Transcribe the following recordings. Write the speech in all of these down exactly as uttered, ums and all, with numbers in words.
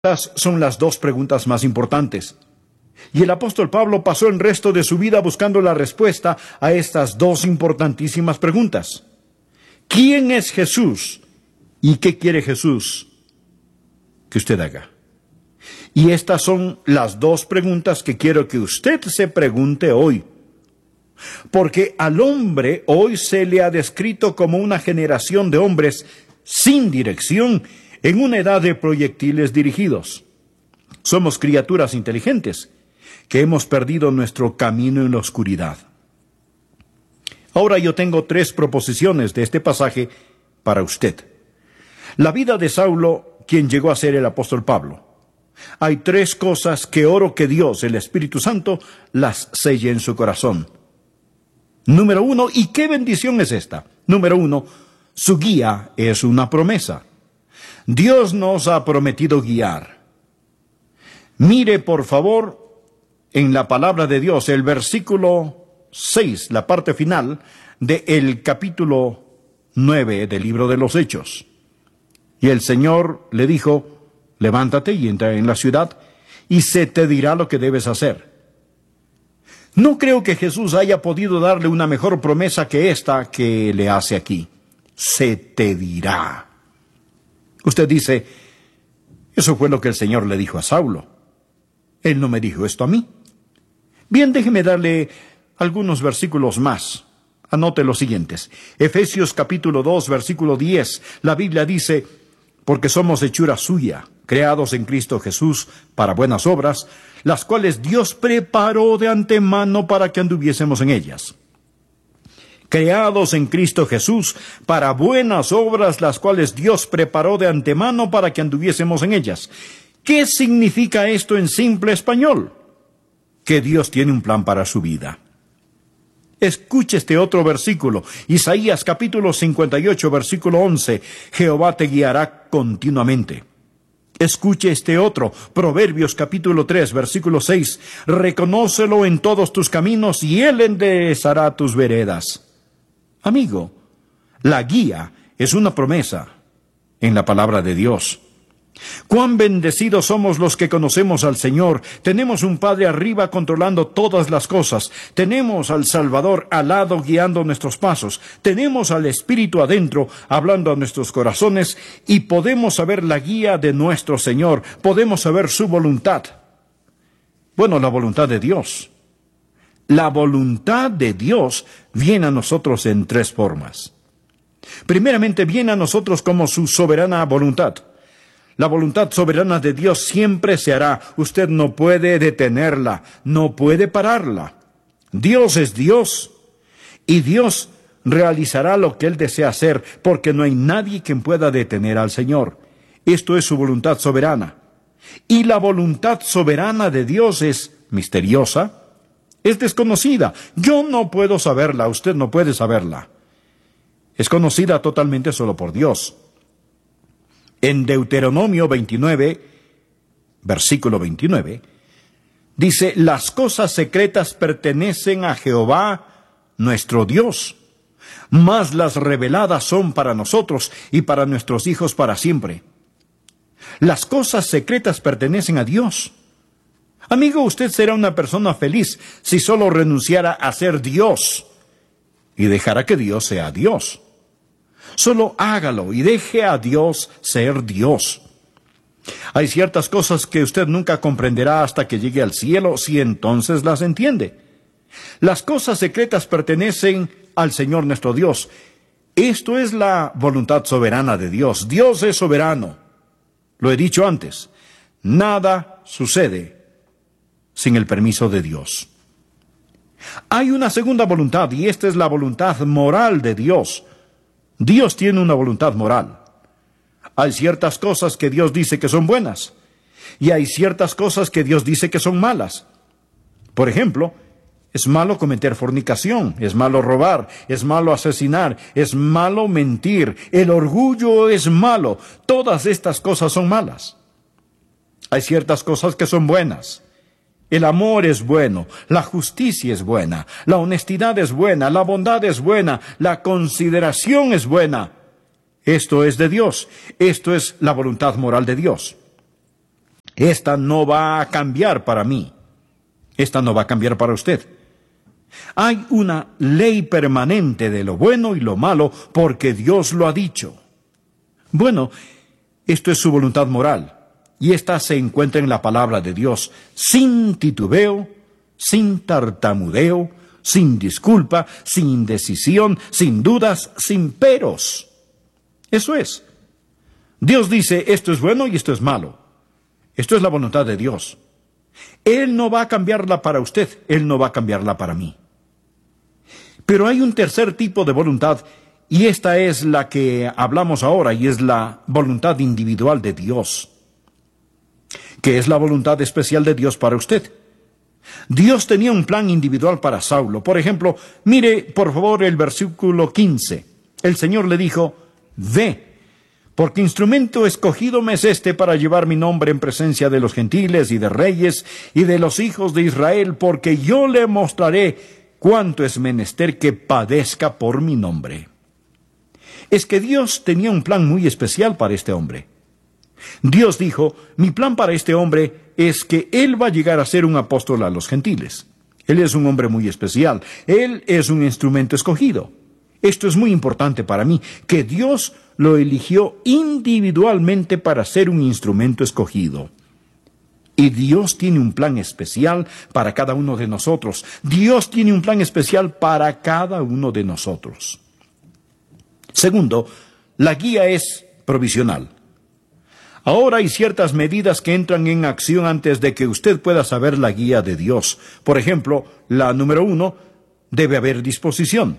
Estas son las dos preguntas más importantes. Y el apóstol Pablo pasó el resto de su vida buscando la respuesta a estas dos importantísimas preguntas. ¿Quién es Jesús? ¿Y qué quiere Jesús que usted haga? Y estas son las dos preguntas que quiero que usted se pregunte hoy. Porque al hombre hoy se le ha descrito como una generación de hombres sin dirección en una edad de proyectiles dirigidos. Somos criaturas inteligentes que hemos perdido nuestro camino en la oscuridad. Ahora yo tengo tres proposiciones de este pasaje para usted. La vida de Saulo, quien llegó a ser el apóstol Pablo. Hay tres cosas que oro que Dios, el Espíritu Santo, las selle en su corazón. Número uno, ¿y qué bendición es esta? Número uno, su guía es una promesa. Dios nos ha prometido guiar. Mire, por favor, en la palabra de Dios, el versículo seis, la parte final del capítulo nueve del libro de los Hechos. Y el Señor le dijo, levántate y entra en la ciudad, y se te dirá lo que debes hacer. No creo que Jesús haya podido darle una mejor promesa que esta que le hace aquí. Se te dirá. Usted dice, eso fue lo que el Señor le dijo a Saulo. Él no me dijo esto a mí. Bien, déjeme darle algunos versículos más. Anote los siguientes. Efesios capítulo dos, versículo diez. La Biblia dice, porque somos hechura suya, creados en Cristo Jesús para buenas obras, las cuales Dios preparó de antemano para que anduviésemos en ellas. Creados en Cristo Jesús para buenas obras, las cuales Dios preparó de antemano para que anduviésemos en ellas. ¿Qué significa esto en simple español? Que Dios tiene un plan para su vida. Escuche este otro versículo, Isaías capítulo cincuenta y ocho, versículo once, Jehová te guiará continuamente. Escuche este otro, Proverbios capítulo tres, versículo seis, reconócelo en todos tus caminos y él enderezará tus veredas. Amigo, la guía es una promesa en la palabra de Dios. Cuán bendecidos somos los que conocemos al Señor. Tenemos un Padre arriba controlando todas las cosas. Tenemos al Salvador al lado guiando nuestros pasos. Tenemos al Espíritu adentro hablando a nuestros corazones y podemos saber la guía de nuestro Señor. Podemos saber su voluntad. Bueno, la voluntad de Dios. La voluntad de Dios viene a nosotros en tres formas. Primeramente, viene a nosotros como su soberana voluntad. La voluntad soberana de Dios siempre se hará. Usted no puede detenerla, no puede pararla. Dios es Dios, y Dios realizará lo que Él desea hacer, porque no hay nadie quien pueda detener al Señor. Esto es su voluntad soberana. Y la voluntad soberana de Dios es misteriosa, es desconocida. Yo no puedo saberla, usted no puede saberla. Es conocida totalmente solo por Dios. En Deuteronomio veintinueve, versículo veintinueve, dice, las cosas secretas pertenecen a Jehová, nuestro Dios, mas las reveladas son para nosotros y para nuestros hijos para siempre. Las cosas secretas pertenecen a Dios. Amigo, usted será una persona feliz si solo renunciara a ser Dios y dejara que Dios sea Dios. Solo hágalo y deje a Dios ser Dios. Hay ciertas cosas que usted nunca comprenderá hasta que llegue al cielo, si entonces las entiende. Las cosas secretas pertenecen al Señor nuestro Dios. Esto es la voluntad soberana de Dios. Dios es soberano. Lo he dicho antes. Nada sucede sin el permiso de Dios. Hay una segunda voluntad, y esta es la voluntad moral de Dios. Dios tiene una voluntad moral. Hay ciertas cosas que Dios dice que son buenas, y hay ciertas cosas que Dios dice que son malas. Por ejemplo, es malo cometer fornicación, es malo robar, es malo asesinar, es malo mentir, el orgullo es malo. Todas estas cosas son malas. Hay ciertas cosas que son buenas. El amor es bueno, la justicia es buena, la honestidad es buena, la bondad es buena, la consideración es buena. Esto es de Dios, esto es la voluntad moral de Dios. Esta no va a cambiar para mí. Esta no va a cambiar para usted. Hay una ley permanente de lo bueno y lo malo porque Dios lo ha dicho. Bueno, esto es su voluntad moral, y esta se encuentra en la palabra de Dios, sin titubeo, sin tartamudeo, sin disculpa, sin indecisión, sin dudas, sin peros. Eso es. Dios dice, esto es bueno y esto es malo. Esto es la voluntad de Dios. Él no va a cambiarla para usted, Él no va a cambiarla para mí. Pero hay un tercer tipo de voluntad, y esta es la que hablamos ahora, y es la voluntad individual de Dios, que es la voluntad especial de Dios para usted. Dios tenía un plan individual para Saulo. Por ejemplo, mire por favor el versículo quince. El Señor le dijo, ve, porque instrumento escogido me es este para llevar mi nombre en presencia de los gentiles y de reyes y de los hijos de Israel, porque yo le mostraré cuánto es menester que padezca por mi nombre. Es que Dios tenía un plan muy especial para este hombre. Dios dijo, mi plan para este hombre es que él va a llegar a ser un apóstol a los gentiles. Él es un hombre muy especial. Él es un instrumento escogido. Esto es muy importante para mí, que Dios lo eligió individualmente para ser un instrumento escogido. Y Dios tiene un plan especial para cada uno de nosotros. Dios tiene un plan especial para cada uno de nosotros. Segundo, la guía es provisional. Ahora hay ciertas medidas que entran en acción antes de que usted pueda saber la guía de Dios. Por ejemplo, la número uno, debe haber disposición.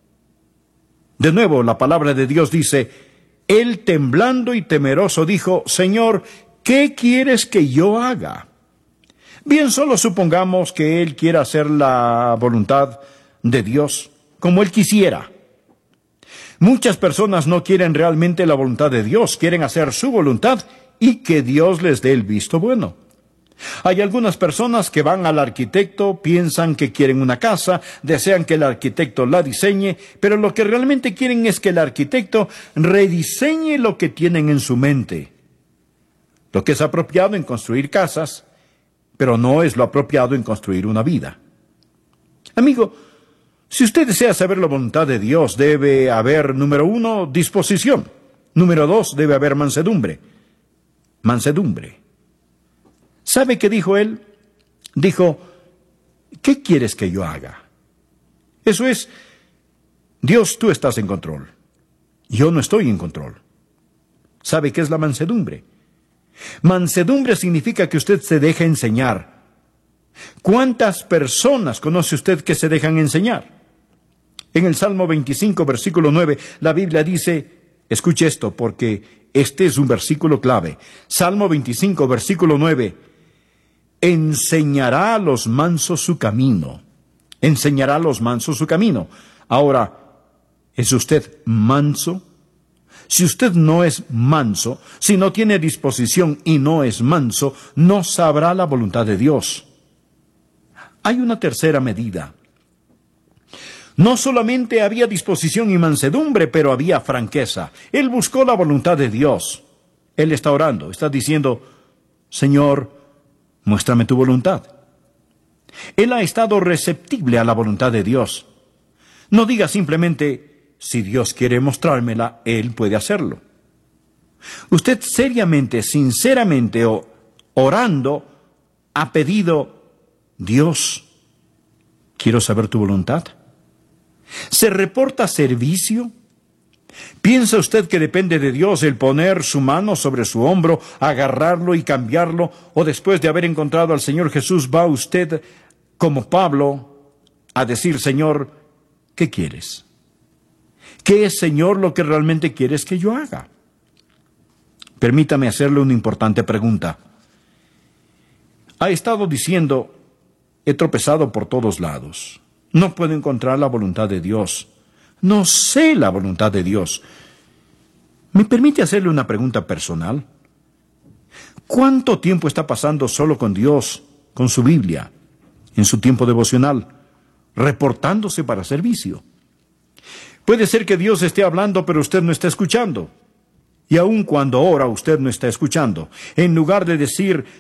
De nuevo, la palabra de Dios dice, él temblando y temeroso dijo, Señor, ¿qué quieres que yo haga? Bien, solo supongamos que él quiera hacer la voluntad de Dios como él quisiera. Muchas personas no quieren realmente la voluntad de Dios, quieren hacer su voluntad y que Dios les dé el visto bueno. Hay algunas personas que van al arquitecto, piensan que quieren una casa, desean que el arquitecto la diseñe, pero lo que realmente quieren es que el arquitecto rediseñe lo que tienen en su mente. Lo que es apropiado en construir casas, pero no es lo apropiado en construir una vida. Amigo, si usted desea saber la voluntad de Dios, debe haber, número uno, disposición. Número dos, debe haber mansedumbre. Mansedumbre. ¿Sabe qué dijo él? Dijo, ¿qué quieres que yo haga? Eso es, Dios, tú estás en control. Yo no estoy en control. ¿Sabe qué es la mansedumbre? Mansedumbre significa que usted se deja enseñar. ¿Cuántas personas conoce usted que se dejan enseñar? En el Salmo veinticinco, versículo nueve, la Biblia dice, escuche esto porque este es un versículo clave. Salmo veinticinco, versículo nueve, enseñará a los mansos su camino. Enseñará a los mansos su camino. Ahora, ¿es usted manso? Si usted no es manso, si no tiene disposición y no es manso, no sabrá la voluntad de Dios. Hay una tercera medida. No solamente había disposición y mansedumbre, pero había franqueza. Él buscó la voluntad de Dios. Él está orando, está diciendo, Señor, muéstrame tu voluntad. Él ha estado receptible a la voluntad de Dios. No diga simplemente, si Dios quiere mostrármela, Él puede hacerlo. Usted seriamente, sinceramente o orando, ha pedido, Dios, quiero saber tu voluntad. ¿Se reporta servicio? ¿Piensa usted que depende de Dios el poner su mano sobre su hombro, agarrarlo y cambiarlo? ¿O después de haber encontrado al Señor Jesús va usted, como Pablo, a decir, Señor, ¿qué quieres? ¿Qué es, Señor, lo que realmente quieres que yo haga? Permítame hacerle una importante pregunta. Ha estado diciendo, he tropezado por todos lados. No puedo encontrar la voluntad de Dios. No sé la voluntad de Dios. ¿Me permite hacerle una pregunta personal? ¿Cuánto tiempo está pasando solo con Dios, con su Biblia, en su tiempo devocional, reportándose para servicio? Puede ser que Dios esté hablando, pero usted no está escuchando. Y aun cuando ora, usted no está escuchando. En lugar de decir,